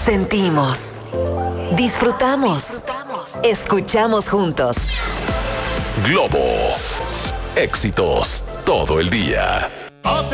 Sentimos, disfrutamos, escuchamos juntos. Globo. Éxitos todo el día.